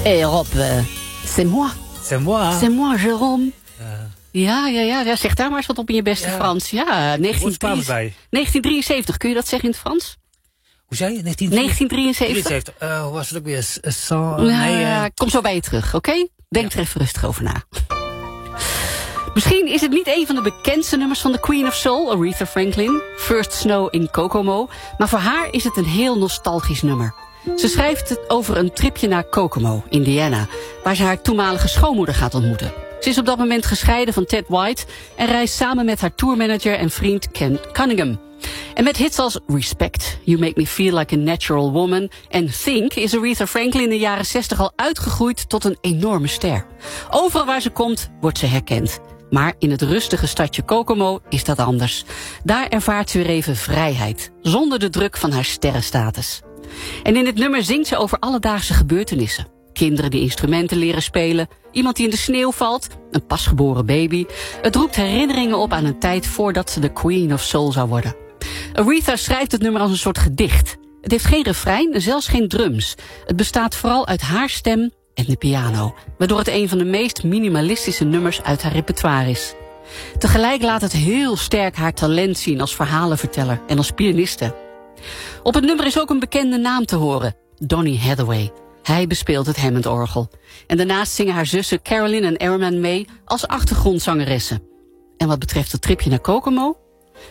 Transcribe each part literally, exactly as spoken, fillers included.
Hé Rob, uh, c'est moi. C'est moi. C'est moi, Jérôme. Uh, ja, ja, ja, ja, zeg daar maar eens wat op in je beste ja. Frans. Ja, negentien drieënzeventig. Kun je dat zeggen in het Frans? Hoe zei je? negentien drieënzeventig? drieënzeventig. Uh, hoe was het ook weer? Sans, ja, nee, uh... kom zo bij je terug, oké? Okay? Denk ja. er even rustig over na. Misschien is het niet een van de bekendste nummers van de Queen of Soul, Aretha Franklin, First Snow in Kokomo, maar voor haar is het een heel nostalgisch nummer. Ze schrijft het over een tripje naar Kokomo, Indiana, waar ze haar toenmalige schoonmoeder gaat ontmoeten. Ze is op dat moment gescheiden van Ted White en reist samen met haar tourmanager en vriend Ken Cunningham. En met hits als Respect, You Make Me Feel Like a Natural Woman en Think is Aretha Franklin in de jaren zestig al uitgegroeid tot een enorme ster. Overal waar ze komt, wordt ze herkend. Maar in het rustige stadje Kokomo is dat anders. Daar ervaart ze weer even vrijheid, zonder de druk van haar sterrenstatus. En in het nummer zingt ze over alledaagse gebeurtenissen. Kinderen die instrumenten leren spelen, iemand die in de sneeuw valt, een pasgeboren baby. Het roept herinneringen op aan een tijd voordat ze de Queen of Soul zou worden. Aretha schrijft het nummer als een soort gedicht. Het heeft geen refrein en zelfs geen drums. Het bestaat vooral uit haar stem en de piano, waardoor het een van de meest minimalistische nummers uit haar repertoire is. Tegelijk laat het heel sterk haar talent zien als verhalenverteller en als pianiste. Op het nummer is ook een bekende naam te horen, Donny Hathaway. Hij bespeelt het Hammond-orgel. En daarnaast zingen haar zussen Carolyn en Erin mee als achtergrondzangeressen. En wat betreft het tripje naar Kokomo,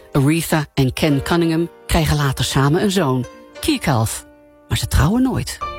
Aretha en Ken Cunningham krijgen later samen een zoon, Keekalf. Maar ze trouwen nooit.